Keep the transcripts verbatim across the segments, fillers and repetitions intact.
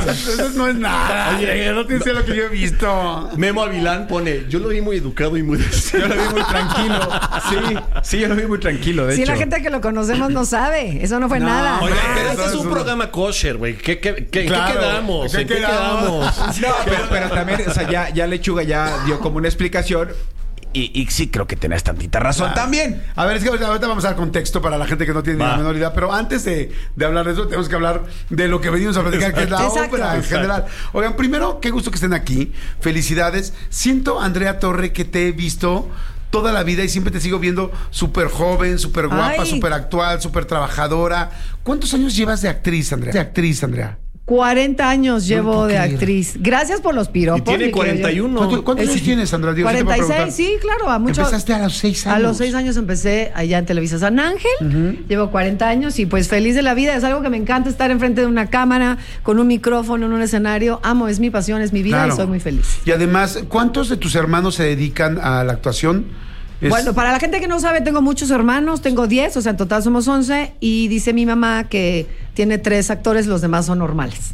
Eso no es nada. Oye, no te sé lo que yo he visto. Memo Avilán pone, yo lo vi muy educado y muy decente. Yo lo vi muy tranquilo. Sí, sí, yo lo vi muy tranquilo, de sí, hecho. la gente que lo conocemos no sabe. Eso no fue No, nada. Oye, Ah, pero este es eso un es programa kosher, güey. ¿Qué, qué, qué, Claro. ¿qué quedamos? ¿Qué ¿En qué quedamos? quedamos? No, pero, pero también, o sea, ya, ya Lechuga ya dio como una explicación. Y, y sí creo que tenés tantita razón Ah. también. A ver, es que ahorita, ahorita vamos a dar contexto para la gente que no tiene ni Va. la menor idea, pero antes de, de hablar de eso, tenemos que hablar de lo que venimos a platicar, que es la Exacto. obra en Exacto. general. Oigan, primero, qué gusto que estén aquí. Felicidades. Siento, Andrea Torre, que te he visto toda la vida y siempre te sigo viendo súper joven, súper guapa, Ay. súper actual, súper trabajadora. ¿Cuántos años llevas de actriz, Andrea? De actriz, Andrea. cuarenta años llevo puedo de creer. actriz. Gracias por los piropos. Y tiene mi querido cuarenta y uno. ¿Cuánto- ¿Cuántos Es- años tienes, Andrea? Digo, sí te puedo cuarenta y preguntar. seis, sí, claro. A mucho, Empezaste a los seis años. A los seis años empecé allá en Televisa San Ángel. Llevo cuarenta años y pues feliz de la vida. Es algo que me encanta estar enfrente de una cámara, con un micrófono, en un escenario. Amo, es mi pasión, es mi vida Claro. y soy muy feliz. Y además, ¿cuántos de tus hermanos se dedican a la actuación? Es- Bueno, para la gente que no sabe, tengo muchos hermanos, tengo diez, o sea, en total somos once, y dice mi mamá que tiene tres actores, los demás son normales.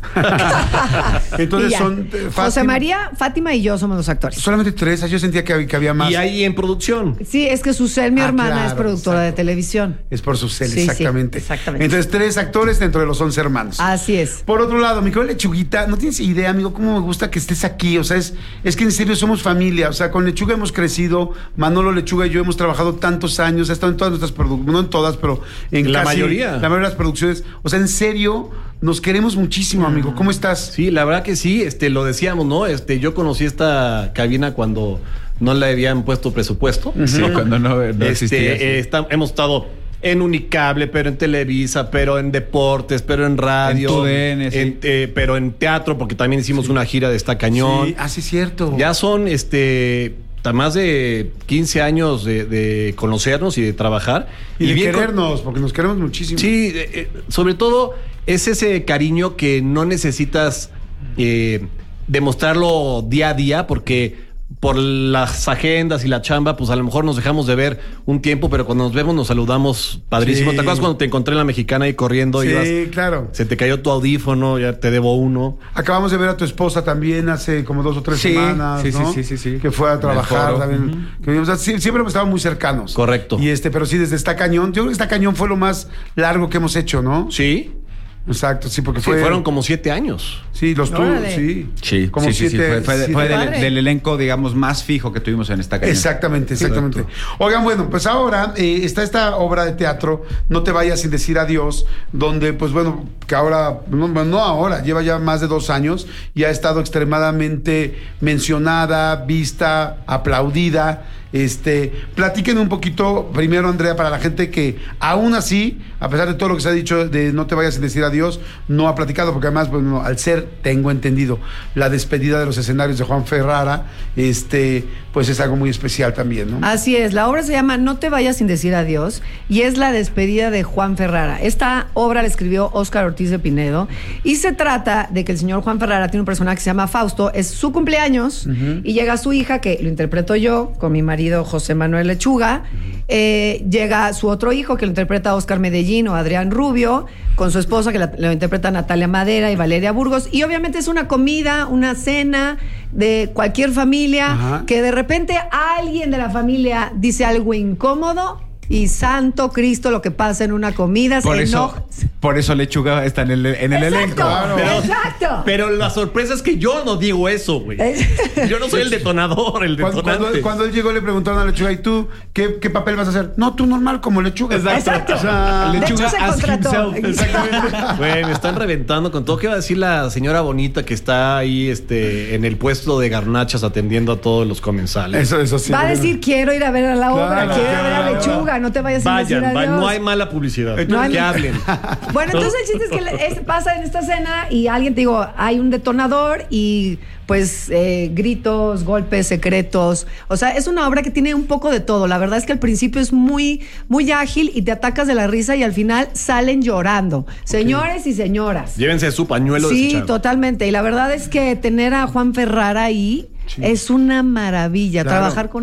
Entonces Y ya. son, eh, José Fátima- María, Fátima y yo somos los actores. Solamente tres, yo sentía que había, que había más. Y ahí en producción. Sí, es que Susel, mi Ah, hermana, claro, es productora exacto. de televisión. Es por su cel, Sí, sí, exactamente. exactamente. Entonces, tres actores dentro de los once hermanos. Así es. Por otro lado, mi querido Lechuguita, no tienes idea, amigo, cómo me gusta que estés aquí. O sea, es, es que en serio somos familia. O sea, con Lechuga hemos crecido. Manolo Lechuga y yo hemos trabajado tantos años. Ha estado en todas nuestras producciones, no en todas, pero en La casi mayoría. La mayoría de las producciones. O sea, en serio, nos queremos muchísimo, amigo. ¿Cómo estás? Sí, la verdad que sí, este, lo decíamos, ¿no? Este, yo conocí esta cabina cuando no le habían puesto presupuesto. Sí, cuando no, no Este, existía. sí. eh, está- hemos estado en Unicable, pero en Televisa, pero en deportes, pero en radio, En tu D N, sí. en, eh, pero en teatro, porque también hicimos una gira de Está Cañón. Sí, ah, sí, es cierto. Ya son este ta- más de quince años de, de conocernos y de trabajar. Y, de bien con- querernos, porque nos queremos muchísimo. Sí, eh, eh, sobre todo es ese cariño que no necesitas eh, demostrarlo día a día, porque por las agendas y la chamba, pues a lo mejor nos dejamos de ver un tiempo, pero cuando nos vemos nos saludamos padrísimo. Sí. ¿Te acuerdas cuando te encontré en la Mexicana ahí corriendo? Sí, Ibas- claro. se te cayó tu audífono, ya te debo uno. Acabamos de ver a tu esposa también hace como dos o tres Sí, semanas, sí, ¿no? sí, sí, sí, sí. Que fue a En el trabajar foro. también. Que, o sea, sí, siempre hemos estado muy cercanos. Correcto. Y este, pero sí, desde Está Cañón. Yo creo que Está Cañón fue lo más largo que hemos hecho, ¿no? Sí, Exacto, sí, porque sí, fue. fueron como siete años. Sí, los tú, Órale. sí. Sí, como sí, sí, sí, siete. fue, fue de- siete- fue del, Padre. del elenco, digamos, más fijo que tuvimos en esta caña. Exactamente, exactamente. Oigan, bueno, pues ahora eh, está esta obra de teatro, No te vayas sin decir adiós, donde, pues bueno, que ahora, no, no ahora, lleva ya más de dos años y ha estado extremadamente mencionada, vista, aplaudida. Este, platíquenme un poquito, primero, Andrea, para la gente que aún así, a pesar de todo lo que se ha dicho de No te vayas sin decir adiós, no ha platicado, porque además, bueno, al ser, tengo entendido, la despedida de los escenarios de Juan Ferrara, este, pues es algo muy especial también, ¿no? Así es, la obra se llama No te vayas sin decir adiós y es la despedida de Juan Ferrara. Esta obra la escribió Óscar Ortiz de Pinedo y se trata de que el señor Juan Ferrara tiene un personaje que se llama Fausto, es su cumpleaños y llega su hija, que lo interpreto yo, con mi marido José Manuel Lechuga, eh, llega su otro hijo, que lo interpreta Óscar Medellín o Adrián Rubio, con su esposa, que la- lo interpreta Natalia Madera y Valeria Burgos, y obviamente es una comida, una cena de cualquier familia, Ajá. que de repente alguien de la familia dice algo incómodo y santo Cristo lo que pasa en una comida Por se eso, enoja. por eso Lechuga está en el, en el elenco. Exacto, Pero- exacto. Pero la sorpresa es que yo no digo eso, güey. Yo no soy el detonador, el Cuando, detonante. cuando, cuando él llegó le preguntaron a Lechuga, ¿y tú qué, qué papel vas a hacer? No, tú normal como Lechuga. Exacto. O sea, De Lechuga hecho, se ask contrató. himself. Exactamente. Güey, me están reventando con todo. ¿Qué va a decir la señora bonita que está ahí este, en el puesto de garnachas atendiendo a todos los comensales? Eso, eso sí. Va a decir, quiero ir a ver a la obra, Claro, quiero ir a ver a claro. Lechuga, no te vayas sin decir Vayan, vayan, adiós. no hay mala publicidad. No hay- que hablen. Bueno, entonces el chiste es que le- es- pasa en esta cena y alguien te digo, hay un detonador y pues eh, gritos, golpes secretos. O sea, es una obra que tiene un poco de todo. La verdad es que al principio es muy, muy ágil y te atacas de la risa y al final salen llorando. Señores y señoras. Llévense su pañuelo Sí, desechado. totalmente. Y la verdad es que tener a Juan Ferrara ahí es una maravilla. Claro. Trabajar con